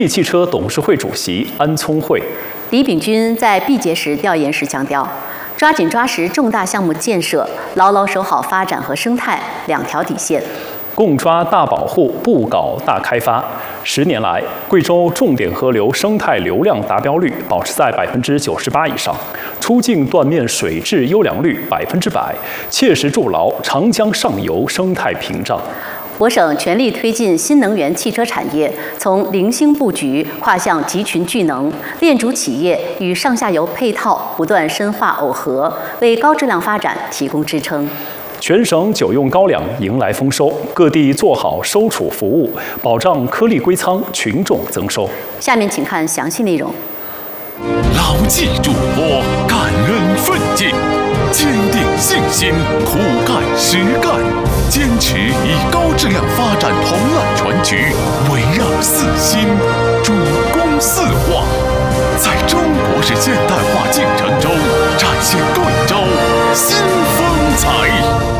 汽车董事会主席安聪慧。 李秉钧在毕节时调研时强调，抓紧抓实重大项目建设，牢牢守好发展和生态两条底线。 共抓大保护，不搞大开发。10年来，贵州重点河流生态流量达标率保持在98%以上，出境断面水质优良率100%，切实筑牢长江上游生态屏障。 我省全力推进新能源汽车产业从零星布局跨向集群聚能，链主企业与上下游配套不断深化耦合，为高质量发展提供支撑。 全省久用高粱迎来丰收，各地做好收储服务，保障颗粒归仓，群众增收。 下面请看详细内容。 牢记嘱托，感恩奋进，坚定信心，苦干实干，坚持以高质量发展统揽全局，围绕四新，主攻四化，在中国式现代化进程中展现贵州新风采。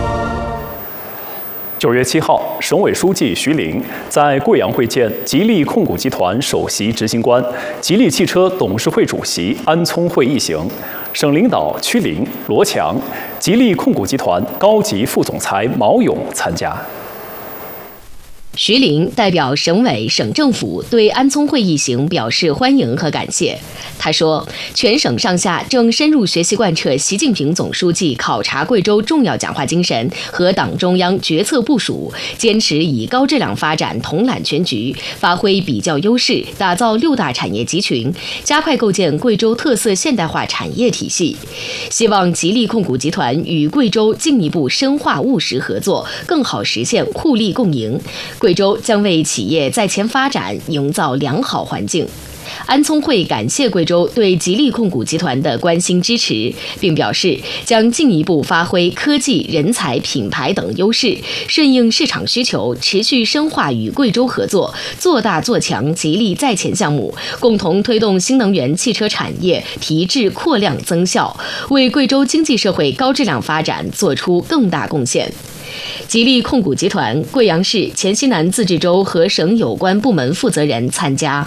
9月7号，省委书记徐凌在贵阳会见吉利控股集团首席执行官、吉利汽车董事会主席安聪慧一行，省领导曲林、罗强，吉利控股集团高级副总裁毛勇参加。 徐凌代表省委、省政府对安聪慧一行表示欢迎和感谢。他说，全省上下正深入学习贯彻习近平总书记考察贵州重要讲话精神和党中央决策部署，坚持以高质量发展统揽全局，发挥比较优势，打造6大产业集群，加快构建贵州特色现代化产业体系。希望吉利控股集团与贵州进一步深化务实合作，更好实现互利共赢。贵州将为企业在前发展营造良好环境。安聪慧感谢贵州对吉利控股集团的关心支持，并表示将进一步发挥科技、人才、品牌等优势，顺应市场需求，持续深化与贵州合作，做大做强吉利在前项目，共同推动新能源汽车产业提质扩量增效，为贵州经济社会高质量发展做出更大贡献。吉利控股集团贵阳市、黔西南自治州和省有关部门负责人参加。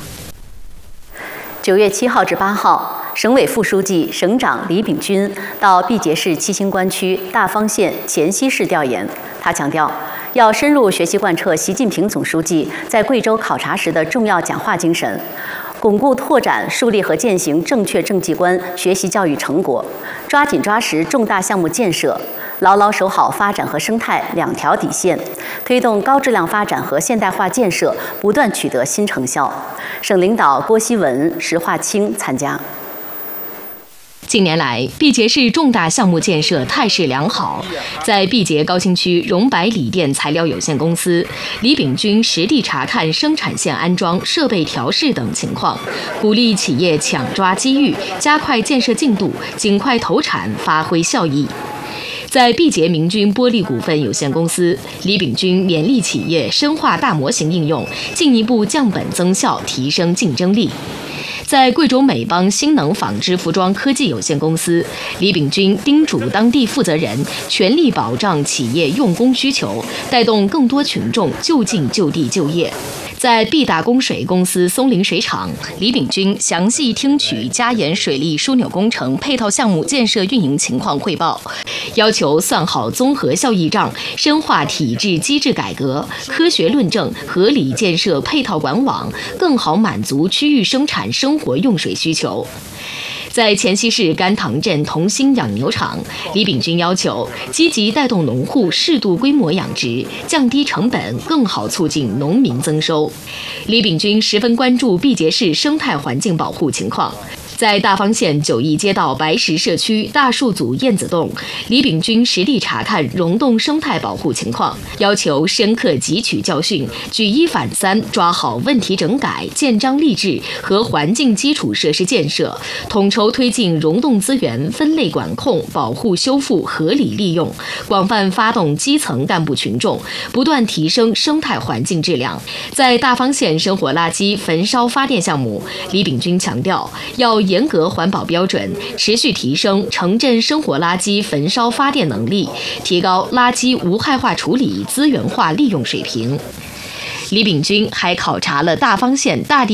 9月7号至8号，省委副书记、省长李秉钧到毕节市七星关区大方县黔西市调研。他强调，要深入学习贯彻习近平总书记在贵州考察时的重要讲话精神，巩固拓展、树立和践行正确政绩观学习教育成果，抓紧抓实重大项目建设，牢牢守好发展和生态两条底线，推动高质量发展和现代化建设不断取得新成效。省领导郭希文、石化清参加。 近年来，毕节市重大项目建设态势良好。在毕节高新区荣百锂电材料有限公司，李秉钧实地查看生产线安装、设备调试等情况，鼓励企业抢抓机遇，加快建设进度，尽快投产，发挥效益。在毕节明君玻璃股份有限公司，李秉钧勉励企业深化大模型应用，进一步降本增效，提升竞争力。在贵州美邦新能纺织服装科技有限公司，李秉钧叮嘱当地负责人全力保障企业用工需求，带动更多群众就近就地就业。在毕大供水公司松林水厂，李秉钧详细听取嘉盐水利枢纽工程配套项目建设运营情况汇报，要求算好综合效益账，深化体制机制改革，科学论证，合理建设配套管网，更好满足区域生产生活用水需求。在黔西市甘塘镇同心养牛场，李秉钧要求积极带动农户适度规模养殖，降低成本，更好促进农民增收。李秉钧十分关注毕节市生态环境保护情况。在大方县9义街道白石社区大树组燕子洞，李秉钧实地查看溶洞生态保护情况，要求深刻汲取教训，举一反三，抓好问题整改、建章立制和环境基础设施建设，统筹推进溶洞资源分类管控、保护修复合理利用，广泛发动基层干部群众，不断提升生态环境质量。在大方县生活垃圾焚烧发电项目，李秉钧强调，要严格环保标准，持续提升城镇生活垃圾焚烧发电能力，提高垃圾无害化处理资源化利用水平。 李秉军还考察了大方县大地